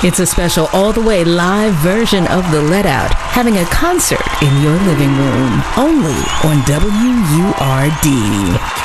It's a special all-the-way live version of The Let Out, having a concert in your living room, only on WURD.